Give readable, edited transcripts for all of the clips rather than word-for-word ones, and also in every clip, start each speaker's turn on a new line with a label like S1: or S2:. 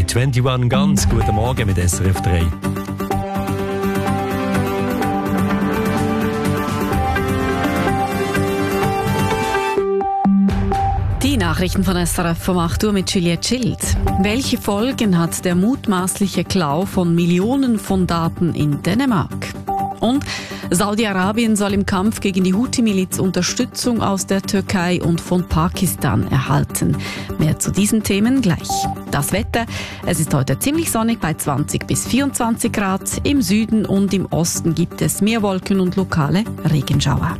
S1: 21 Guns. Guten Morgen mit SRF 3.
S2: Die Nachrichten von SRF um 8 Uhr mit Juliette Schild. Welche Folgen hat der mutmaßliche Klau von Millionen von Daten in Dänemark? Und Saudi-Arabien soll im Kampf gegen die Houthi-Miliz Unterstützung aus der Türkei und von Pakistan erhalten. Mehr zu diesen Themen gleich. Das Wetter: Es ist heute ziemlich sonnig bei 20 bis 24 Grad. Im Süden und im Osten gibt es mehr Wolken und lokale Regenschauer.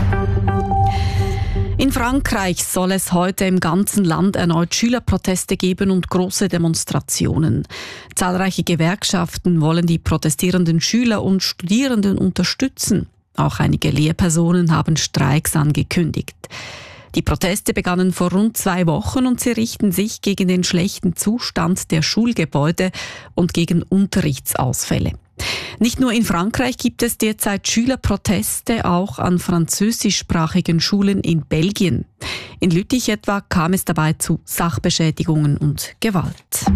S2: In Frankreich soll es heute im ganzen Land erneut Schülerproteste geben und große Demonstrationen. Zahlreiche Gewerkschaften wollen die protestierenden Schüler und Studierenden unterstützen. Auch einige Lehrpersonen haben Streiks angekündigt. Die Proteste begannen vor rund 2 Wochen und sie richten sich gegen den schlechten Zustand der Schulgebäude und gegen Unterrichtsausfälle. Nicht nur in Frankreich gibt es derzeit Schülerproteste, auch an französischsprachigen Schulen in Belgien. In Lüttich etwa kam es dabei zu Sachbeschädigungen und Gewalt.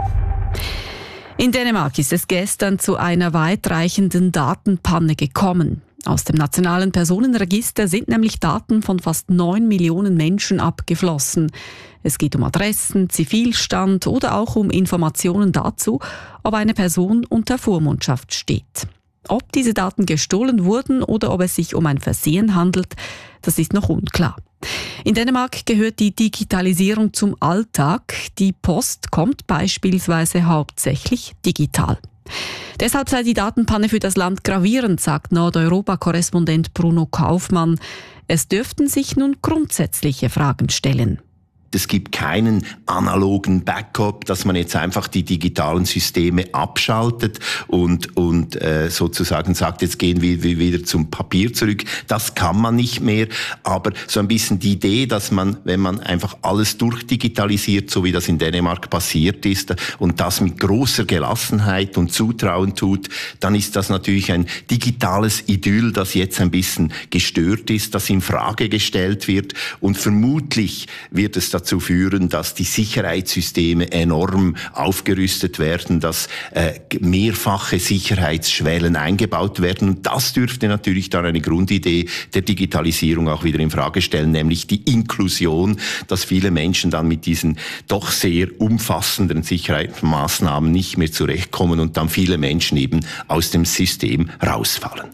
S2: In Dänemark ist es gestern zu einer weitreichenden Datenpanne gekommen. Aus dem nationalen Personenregister sind nämlich Daten von fast 9 Millionen Menschen abgeflossen. Es geht um Adressen, Zivilstand oder auch um Informationen dazu, ob eine Person unter Vormundschaft steht. Ob diese Daten gestohlen wurden oder ob es sich um ein Versehen handelt, das ist noch unklar. In Dänemark gehört die Digitalisierung zum Alltag. Die Post kommt beispielsweise hauptsächlich digital. Deshalb sei die Datenpanne für das Land gravierend, sagt Nordeuropa-Korrespondent Bruno Kaufmann. Es dürften sich nun grundsätzliche Fragen stellen.
S3: Es gibt keinen analogen Backup, dass man jetzt einfach die digitalen Systeme abschaltet und sozusagen sagt, jetzt gehen wir wieder zum Papier zurück. Das kann man nicht mehr. Aber so ein bisschen die Idee, dass man, wenn man einfach alles durchdigitalisiert, so wie das in Dänemark passiert ist, und das mit großer Gelassenheit und Zutrauen tut, dann ist das natürlich ein digitales Idyll, das jetzt ein bisschen gestört ist, das in Frage gestellt wird. Und vermutlich wird es dazu führen, dass die Sicherheitssysteme enorm aufgerüstet werden, dass mehrfache Sicherheitsschwellen eingebaut werden. Und das dürfte natürlich dann eine Grundidee der Digitalisierung auch wieder in Frage stellen, nämlich die Inklusion, dass viele Menschen dann mit diesen doch sehr umfassenden Sicherheitsmaßnahmen nicht mehr zurechtkommen und dann viele Menschen eben aus dem System rausfallen.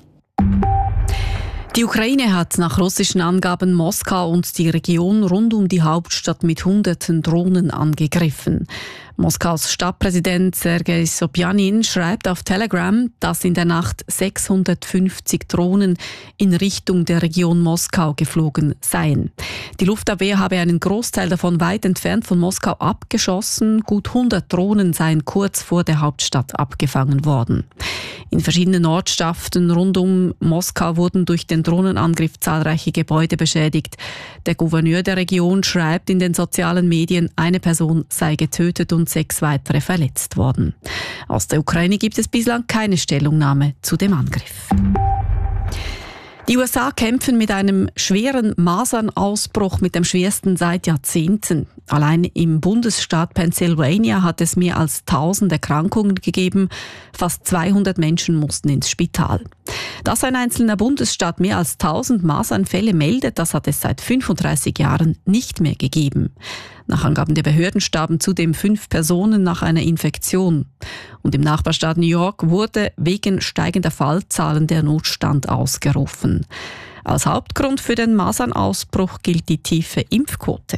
S2: Die Ukraine hat nach russischen Angaben Moskau und die Region rund um die Hauptstadt mit Hunderten Drohnen angegriffen. Moskaus Stadtpräsident Sergei Sobjanin schreibt auf Telegram, dass in der Nacht 650 Drohnen in Richtung der Region Moskau geflogen seien. Die Luftabwehr habe einen Großteil davon weit entfernt von Moskau abgeschossen. Gut 100 Drohnen seien kurz vor der Hauptstadt abgefangen worden. In verschiedenen Ortschaften rund um Moskau wurden durch den Drohnenangriff zahlreiche Gebäude beschädigt. Der Gouverneur der Region schreibt in den sozialen Medien, eine Person sei getötet und 6 weitere verletzt worden. Aus der Ukraine gibt es bislang keine Stellungnahme zu dem Angriff. Die USA kämpfen mit einem schweren Masernausbruch, mit dem schwersten seit Jahrzehnten. Allein im Bundesstaat Pennsylvania hat es mehr als 1000 Erkrankungen gegeben. Fast 200 Menschen mussten ins Spital. Dass ein einzelner Bundesstaat mehr als 1000 Masernfälle meldet, das hat es seit 35 Jahren nicht mehr gegeben. Nach Angaben der Behörden starben zudem 5 Personen nach einer Infektion. Und im Nachbarstaat New York wurde wegen steigender Fallzahlen der Notstand ausgerufen. Als Hauptgrund für den Masernausbruch gilt die tiefe Impfquote.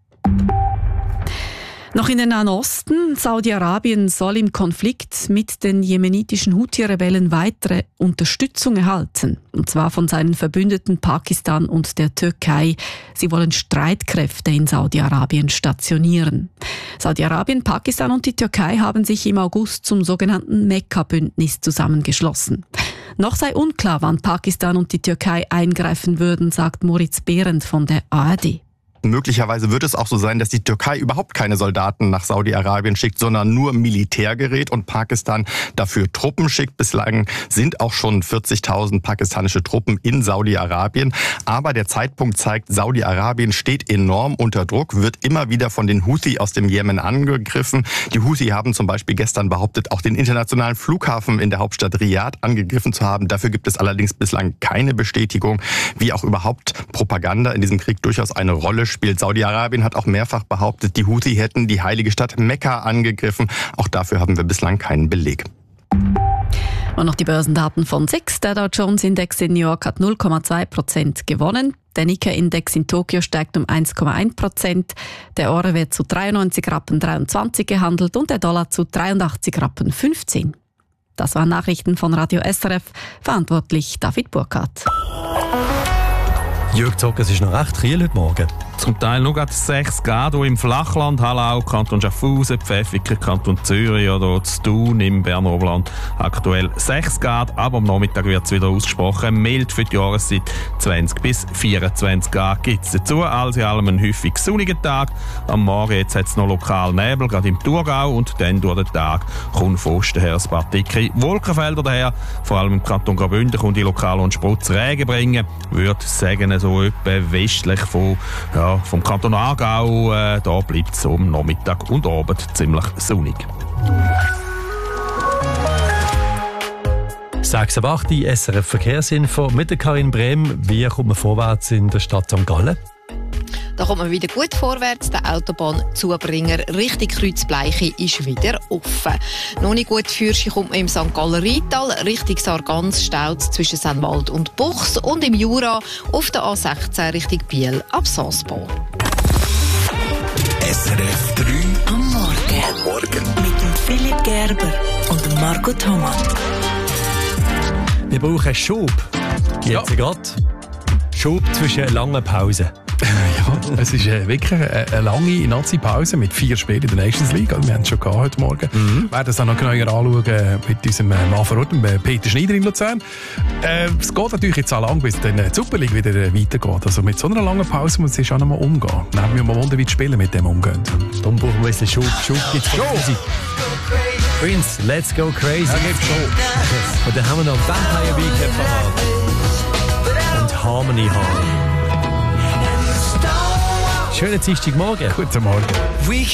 S2: Noch in den Nahen Osten. Saudi-Arabien soll im Konflikt mit den jemenitischen Houthi-Rebellen weitere Unterstützung erhalten. Und zwar von seinen Verbündeten Pakistan und der Türkei. Sie wollen Streitkräfte in Saudi-Arabien stationieren. Saudi-Arabien, Pakistan und die Türkei haben sich im August zum sogenannten Mekka-Bündnis zusammengeschlossen. Noch sei unklar, wann Pakistan und die Türkei eingreifen würden, sagt Moritz Behrendt von der ARD.
S4: möglicherweise wird es auch so sein, dass die Türkei überhaupt keine Soldaten nach Saudi-Arabien schickt, sondern nur Militärgerät und Pakistan dafür Truppen schickt. Bislang sind auch schon 40.000 pakistanische Truppen in Saudi-Arabien. Aber der Zeitpunkt zeigt, Saudi-Arabien steht enorm unter Druck, wird immer wieder von den Houthi aus dem Jemen angegriffen. Die Houthi haben zum Beispiel gestern behauptet, auch den internationalen Flughafen in der Hauptstadt Riyadh angegriffen zu haben. Dafür gibt es allerdings bislang keine Bestätigung, wie auch überhaupt Propaganda in diesem Krieg durchaus eine Rolle spielt. Saudi-Arabien hat auch mehrfach behauptet, die Houthi hätten die heilige Stadt Mekka angegriffen. Auch dafür haben wir bislang keinen Beleg.
S2: Und noch die Börsendaten von SIX. Der Dow Jones Index in New York hat 0,2% gewonnen. Der Nikkei-Index in Tokio steigt um 1,1%. Der Euro wird zu 93,23 Rappen gehandelt und der Dollar zu 83,15 Rappen. Das waren Nachrichten von Radio SRF. Verantwortlich David Burkhardt.
S1: Jörg Zocker, es ist noch recht kühl heute Morgen.
S5: Zum Teil nur gerade 6 Grad hier im Flachland, Hallau, Kanton Schaffhausen, Pfäffiken, Kanton Zürich oder zu Thun im Berner Oberland. Aktuell 6 Grad, aber am Nachmittag wird es wieder ausgesprochen mild für die Jahreszeit. 20 bis 24 Grad gibt es dazu. Alles in allem ein häufig sonniger Tag. Am Morgen jetzt hat es noch lokal Nebel, gerade im Thurgau, und dann durch den Tag kommt von Osten her ein paar dicke Wolkenfelder daher. Vor allem im Kanton Graubünden kommt die lokal und Sprutz Regen bringen. Würde sagen, so etwa westlich vom Kanton Aargau, da bleibt es am Nachmittag und Abend ziemlich sonnig.
S1: 6:08 SRF Verkehrsinfo mit der Karin Brehm. Wie kommt man vorwärts in der Stadt St. Gallen?
S6: Da kommt man wieder gut vorwärts. Der Autobahnzubringer Richtung Kreuzbleiche ist wieder offen. Noch nicht gut Fürsche kommt man im St. Galler Rheintal. Richtung Sargans staut es zwischen Sennwald und Buchs. Und im Jura auf der A16 Richtung Biel ab Sansbo.
S7: SRF 3 am Morgen. Mit dem Philipp Gerber und dem Marco Thomas.
S1: Wir brauchen Schub. Jetzt gerade. Schub zwischen langen Pausen.
S8: Ja, es ist wirklich eine lange Nazi-Pause mit 4 Spielen in der Nations League. Also wir haben es schon gehabt heute Morgen. Wir werden es dann noch genauer anschauen mit unserem Mann vor Ort, Peter Schneider in Luzern. Es geht natürlich jetzt auch lang, bis dann die Super League wieder weitergeht. Also mit so einer langen Pause muss es auch noch mal umgehen. Nehmen wir mal Wunder, wie die Spieler mit dem umgehen.
S1: Darum brauchen wir ein bisschen Schub. Schub gibt es schon. Prince, let's go crazy.
S8: Ja, gibt's schon.
S1: Und dann haben wir noch Vampire Weekend und Harmony Hall. Schönen Dienstagmorgen.
S8: Guten Morgen.